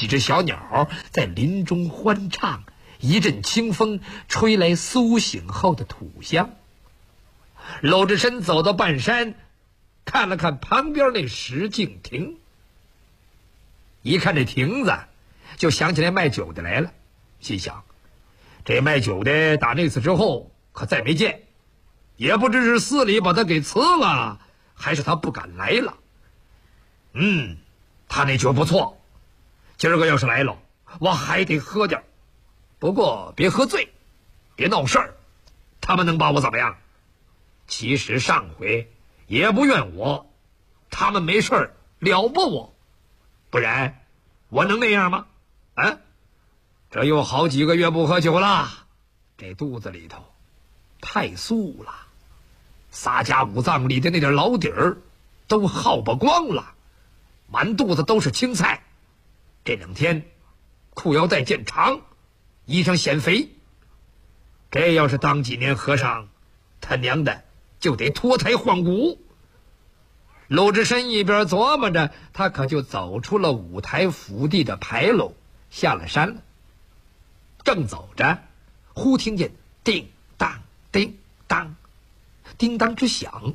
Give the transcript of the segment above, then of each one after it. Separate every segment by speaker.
Speaker 1: 几只小鸟在林中欢唱，一阵清风吹来苏醒后的土香。搂着身走到半山，看了看旁边那石径亭，一看这亭子，就想起来卖酒的来了，心想这卖酒的打那次之后可再没见，也不知是司礼把他给辞了，还是他不敢来了。他那酒不错，今儿个要是来了，我还得喝点，不过别喝醉，别闹事儿，他们能把我怎么样？其实上回也不怨我，他们没事儿了不我，不然我能那样吗？这有好几个月不喝酒了，这肚子里头太素了，撒家五脏里的那点老底儿都耗不光了，满肚子都是青菜。这2天裤腰带见长，衣裳显肥，这要是当几年和尚，他娘的就得脱胎换骨。鲁智深一边琢磨着，他可就走出了五台府地的牌楼，下了山了。正走着，忽听见叮当叮当叮当之响，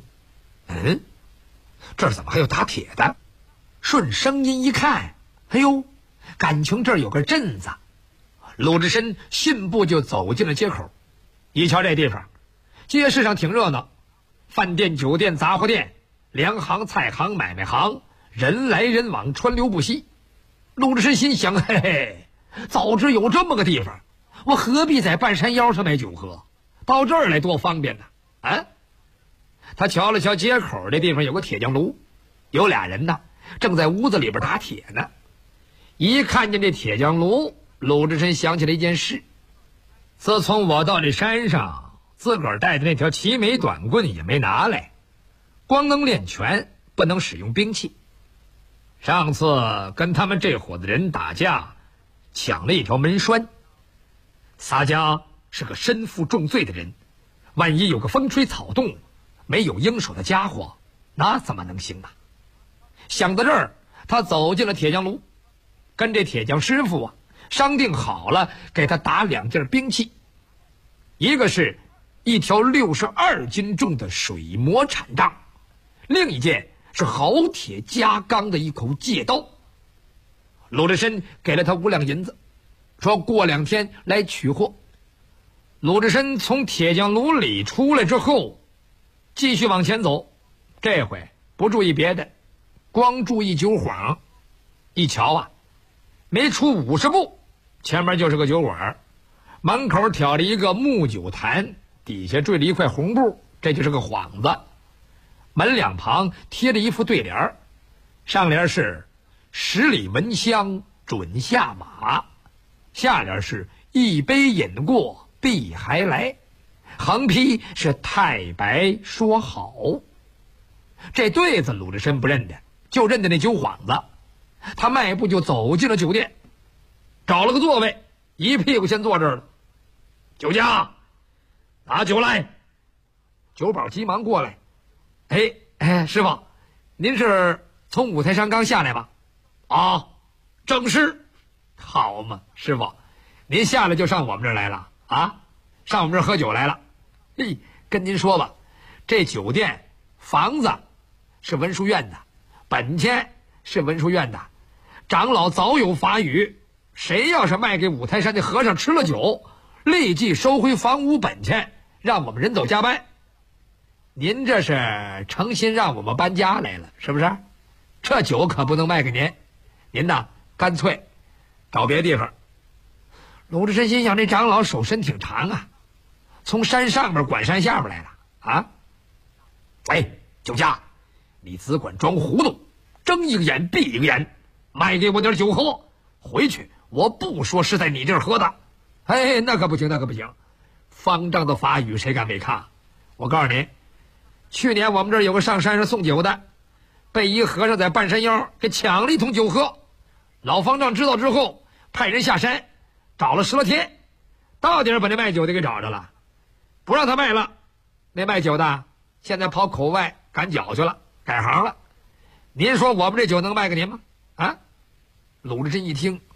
Speaker 1: 这儿怎么还有打铁的？顺声音一看，哎呦，感情这儿有个镇子。鲁智深迅步就走进了街口，一瞧这地方，街市上挺热闹，饭店、酒店、杂货店、粮行、菜行、买卖行，人来人往，川流不息。鲁智深心想，嘿嘿，早知有这么个地方，我何必在半山腰上买酒喝，到这儿来多方便呢？他瞧了瞧街口这地方有个铁匠炉，有俩人呢正在屋子里边打铁呢。一看见这铁匠炉，鲁智深想起了一件事：自从我到这山上，自个儿带的那条齐眉短棍也没拿来，光能练拳，不能使用兵器。上次跟他们这伙子人打架，抢了一条门栓。撒家是个身负重罪的人，万一有个风吹草动，没有应手的家伙，那怎么能行啊？想到这儿，他走进了铁匠炉，跟这铁匠师傅商定好了，给他打2件兵器，一个是一条62斤重的水磨铲杖，另一件是好铁加钢的一口戒刀。鲁智深给了他5两银子，说过2天来取货。鲁智深从铁匠炉里出来之后，继续往前走，这回不注意别的，光注意酒幌。一瞧没出50步，前面就是个酒馆，门口挑着一个木酒坛，底下坠了一块红布，这就是个幌子。门两旁贴着一副对联，上联是十里闻香准下马，下联是一杯饮过必还来，横批是太白说好。这对子鲁智深不认得，就认得那酒幌子。他迈步就走进了酒店，找了个座位，一屁股先坐这儿了。酒家，拿酒来。酒保急忙过来。师傅，您是从五台山刚下来吗？正是。好嘛，师傅，您下来就上我们这儿来了啊？上我们这儿喝酒来了。跟您说吧，这酒店房子是文殊院的，本钱是文殊院的，长老早有法语，谁要是卖给五台山的和尚吃了酒，立即收回房屋本钱，让我们人走加班。您这是诚心让我们搬家来了，是不是？这酒可不能卖给您，您呐干脆找别地方。鲁智深心想，这长老手伸挺长啊，从山上面管山下面来了啊！酒家，你只管装糊涂，睁一个眼闭一个眼，卖给我点酒喝，回去我不说是在你这儿喝的。那可不行，那可不行，方丈的法语谁敢违抗？我告诉您，去年我们这儿有个上山上送酒的，被一和尚在半山腰给抢了一桶酒喝。老方丈知道之后，派人下山找了10来天，到底把那卖酒的给找着了，不让他卖了。那卖酒的现在跑口外赶脚去了，改行了。您说我们这酒能卖给您吗？鲁智深一听，